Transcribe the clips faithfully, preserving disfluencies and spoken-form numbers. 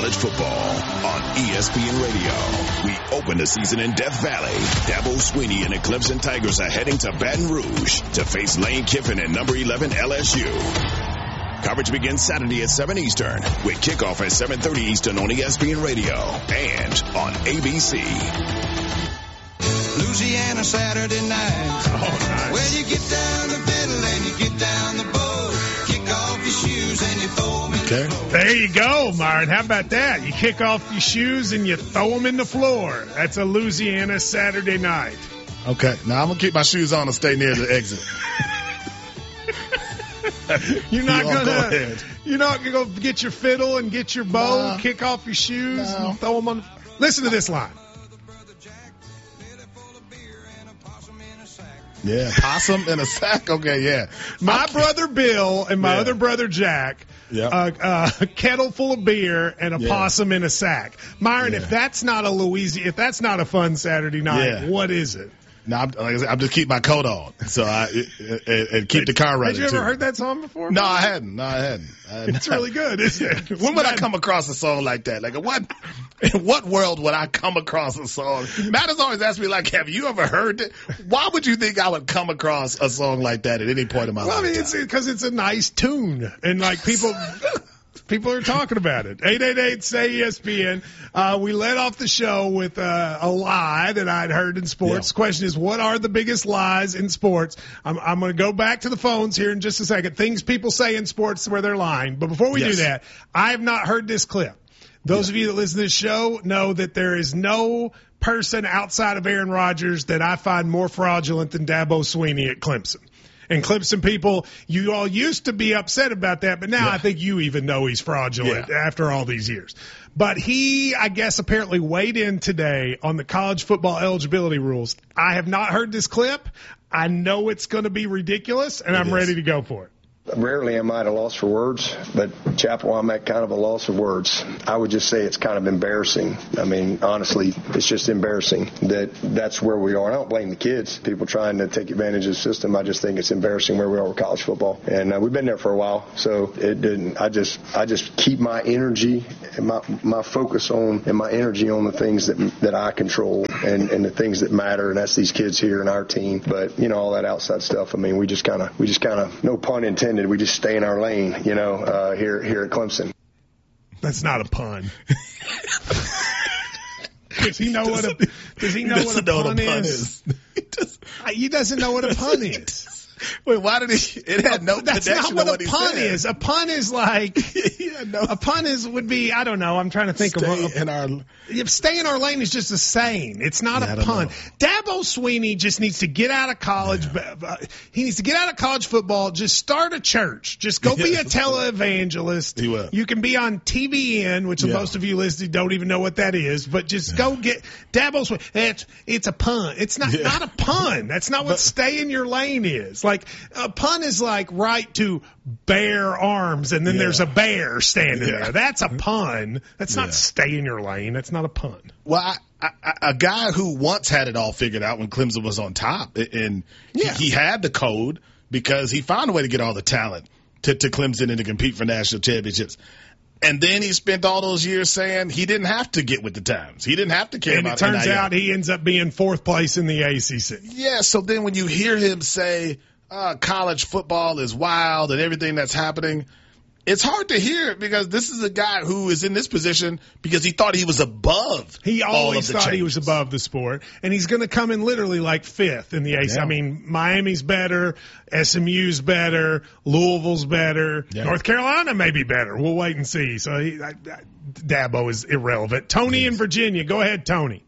college football on E S P N Radio. We open the season in Death Valley. Dabo Swinney and the Clemson Tigers are heading to Baton Rouge to face Lane Kiffin and number eleven L S U. Coverage begins Saturday at seven Eastern with kickoff at seven thirty Eastern on E S P N Radio and on A B C. Louisiana Saturday night. Oh, nice. Well, you get down the fiddle and you get down the bow. Kick off your shoes and you throw them in Okay. the floor. There you go, Myron. How about that? You kick off your shoes and you throw them in the floor. That's a Louisiana Saturday night. Okay. Now I'm gonna keep my shoes on and stay near the exit. You're not You all gonna. go ahead. You're not gonna go get your fiddle and get your bow, No. kick off your shoes, No. and throw them on. The, listen to this line. Yeah, possum in a sack. Okay, yeah. My brother Bill and my Yeah. other brother Jack. Yeah. Uh, uh, a kettle full of beer and a Yeah. possum in a sack. Myron, Yeah. if that's not a Louisiana, if that's not a fun Saturday night, Yeah. what is it? No, I'm, like I said, I'm just keep my coat on, so I and, and keep the car running. Had you ever too. heard that song before? No, I hadn't. No, I hadn't. I hadn't. It's really good, isn't it? When would I come across a song like that? Like, what? In what world would I come across a song? Matt has always asked me, like, have you ever heard it? Why would you think I would come across a song like that at any point in my Well, I life? mean, it's because it's a nice tune, and like people, people are talking about it. Eight eight eight say E S P N. Uh, we led off the show with uh, a lie that I'd heard in sports. Yeah. The question is, what are the biggest lies in sports? I'm, I'm going to go back to the phones here in just a second. Things people say in sports where they're lying. But before we Yes. do that, I have not heard this clip. Those of you that listen to this show know that there is no person outside of Aaron Rodgers that I find more fraudulent than Dabo Swinney at Clemson. And Clemson people, you all used to be upset about that, but now Yeah. I think you even know he's fraudulent Yeah. after all these years. But he, I guess, apparently weighed in today on the college football eligibility rules. I have not heard this clip. I know it's going to be ridiculous, and It I'm is. ready to go for it. Rarely am I at a loss for words, but Chapel, I'm at kind of a loss of words. I would just say it's kind of embarrassing. I mean, honestly, it's just embarrassing that that's where we are. And I don't blame the kids, people trying to take advantage of the system. I just think it's embarrassing where we are with college football. And uh, we've been there for a while, so it didn't. I just I just keep my energy and my, my focus on and my energy on the things that that I control and, and the things that matter, and that's these kids here and our team. But, you know, all that outside stuff, I mean, we just kind of, we just kind of, no pun intended, we just stay in our lane, you know, uh, here here at Clemson. That's not a pun. Does he know what a Does he know He what a doesn't know pun, what a pun is? is. He doesn't- He doesn't know what a pun is. Wait, why did he? It had no That's connection not to what what a he pun said. is. A pun is like He had no. a pun is would be I don't know. I'm trying to think Stay of a, in our. If stay in our lane is just a saying. It's not Yeah, I a don't pun. know. Dabo Swinney just needs to get out of college. Uh, He needs to get out of college football. Just start a church. Just go be a Yes. televangelist. He will. You can be on T V N, which Yeah. most of you listening don't even know what that is. But just go get Dabo Swinney. It's it's a pun. It's not Yeah. not a pun. That's not what stay in your lane is. Like a pun is like right to bear arms, and then Yeah. there's a bear standing Yeah. there. That's a pun. That's Yeah. not stay in your lane. That's not a pun. Well, I, I, a guy who once had it all figured out when Clemson was on top, and Yeah. he, he had the code because he found a way to get all the talent to, to Clemson and to compete for national championships. And then he spent all those years saying he didn't have to get with the times. He didn't have to care And it about turns N I L. out he ends up being fourth place in the A C C. Yeah, so then when you hear him say uh, college football is wild and everything that's happening, it's hard to hear it because this is a guy who is in this position because he thought he was above He all always of the thought he was changes. above the sport, and he's going to come in literally like fifth in the A C C. Yeah. I mean, Miami's better, S M U's better, Louisville's better, Yeah. North Carolina may be better. We'll wait and see. So he, I, I, Dabo is irrelevant. Tony in Virginia. Go ahead, Tony.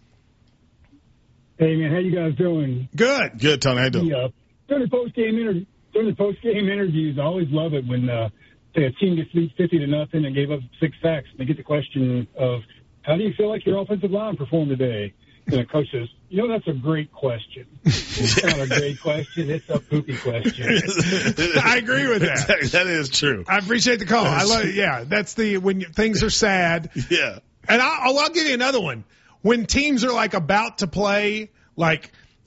Hey man, how you guys doing? Good. Good, Tony. How you doing? Yeah, during the post game inter- during the post game interviews, I always love it when uh, say a team gets lead fifty to nothing and gave up six sacks. They get the question of how do you feel like your offensive line performed today? And the coach says, you know, that's a great question. It's not a great question. It's a poopy question. I agree with that. That is true. I appreciate the call. I love it. Yeah, that's the when you, things are sad. Yeah. And I'll, I'll give you another one. When teams are like about to play, like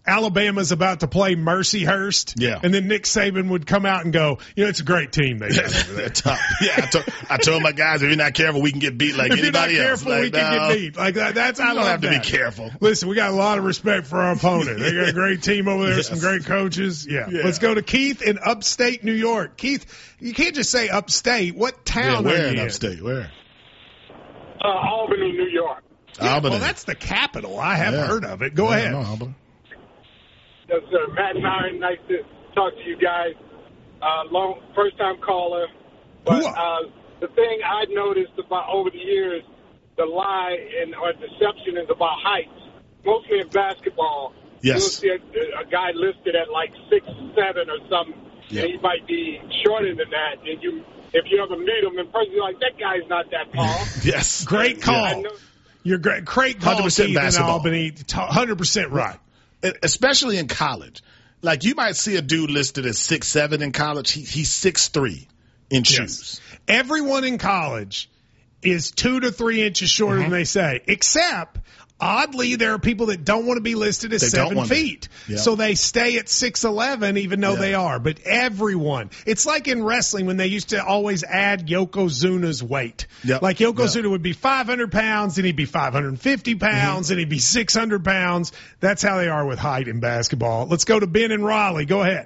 Alabama's about to play Mercyhurst. Yeah. And then Nick Saban would come out and go, you know, it's a great team they got over there. They're tough. Yeah, I told, I told my guys, if you're not careful, we can get beat like if you're not anybody else. careful, Like, we can no, get beat. Like that, that's, I you love don't have to that. be careful. Listen, we got a lot of respect for our opponent. They got a great team over there, Yes. some great coaches. Yeah. Yeah. Let's go to Keith in upstate New York. Keith, you can't just say upstate. What Yeah, town where are in you in? upstate? Where? Uh, Albany, New York. Albany. Well, that's the capital. I have Yeah. heard of it. Go Yeah, ahead. no, Albany. Yes, sir. Matt and I, nice to talk to you guys. Uh, long, first time caller. But uh, the thing I noticed about over the years, the lie and or deception is about heights. Mostly in basketball. Yes. You'll see a, a guy listed at like six seven or something, Yeah. and he might be shorter than that. And you, if you ever meet him in person, you're like, that guy's not that tall. Yes. Great call. I know- You're great. Great call, one hundred percent Keith, in basketball. Albany. one hundred percent right. Especially in college. Like, you might see a dude listed as six seven in college. He, he's six three in shoes. Yes. Everyone in college is two to three inches shorter Mm-hmm. than they say, except oddly there are people that don't want to be listed as They don't seven want to. feet. Yeah. So they stay at six eleven even though Yeah. they are. But everyone, it's like in wrestling when they used to always add Yokozuna's weight. Yep. Like Yokozuna Yep. would be five hundred pounds and he'd be five hundred fifty pounds Mm-hmm. and he'd be six hundred pounds. That's how they are with height in basketball. Let's go to Ben in Raleigh. Go ahead.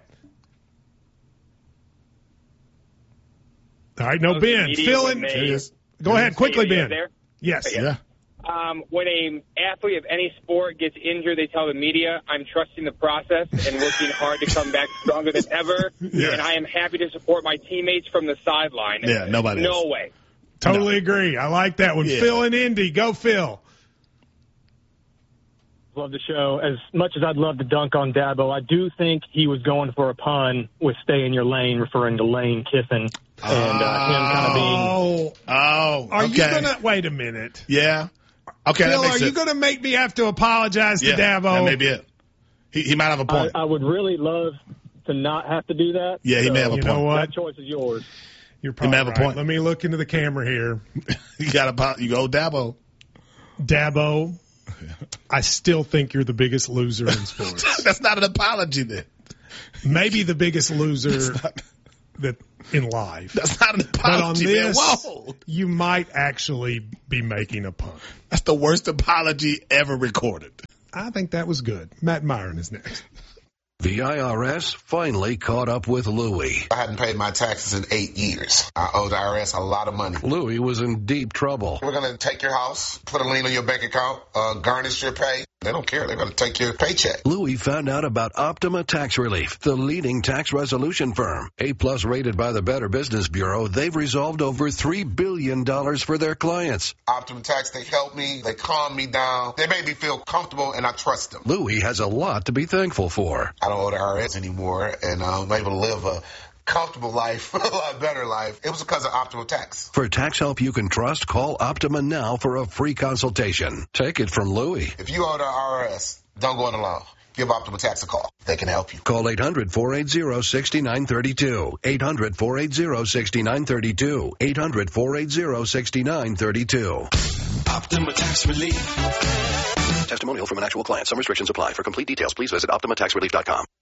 All right, no, Social Ben. media Fill when in. they- There he is. Go ahead, quickly, Hey, are you Ben. there? Yes. Yeah. Um, when a athlete of any sport gets injured, they tell the media, I'm trusting the process and working hard to come back stronger than ever. Yeah. And I am happy to support my teammates from the sideline. Yeah, nobody No else. way. Totally agree. I like that one. Yeah. Phil in Indy. Go, Phil. Love the show. As much as I'd love to dunk on Dabo, I do think he was going for a pun with stay in your lane, referring to Lane Kiffin and uh, him kind of being. Oh, Oh, are okay. you going to – wait a minute. Yeah. Okay, Phil, that makes are sense. you going to make me have to apologize yeah, to Dabo? that may be it. He, he might have a I, point. I would really love to not have to do that. Yeah, he so may have a You point. know what? That choice is yours. You're may probably have a right. point. Let me look into the camera here. You got to – you go Dabo. Dabo, I still think you're the biggest loser in sports. That's not an apology then. Maybe the biggest loser that in life. That's not an But on apology, man. this, Whoa. you might actually be making a pun. That's the worst apology ever recorded. I think that was good. Matt Myron is next. The I R S finally caught up with Louie. I hadn't paid my taxes in eight years. I owe the I R S a lot of money. Louie was in deep trouble. We're going to take your house, put a lien on your bank account, uh, garnish your pay. They don't care. They're going to take your paycheck. Louie found out about Optima Tax Relief, the leading tax resolution firm. A-plus rated by the Better Business Bureau, they've resolved over three billion dollars for their clients. Optima Tax, they help me. They calm me down. They make me feel comfortable, and I trust them. Louie has a lot to be thankful for. I don't owe the I R S anymore, and uh, I'm able to live a comfortable life, a lot better life. It was because of Optima Tax. For tax help you can trust, call Optima now for a free consultation. Take it from Louie. If you owe the I R S, don't go it alone. Give Optima Tax a call. They can help you. Call eight hundred, four eight zero, six nine three two. eight hundred, four eight zero, six nine three two. eight hundred, four eight zero, six nine three two. Optima Tax Relief. Testimonial from an actual client. Some restrictions apply. For complete details, please visit optima tax relief dot com.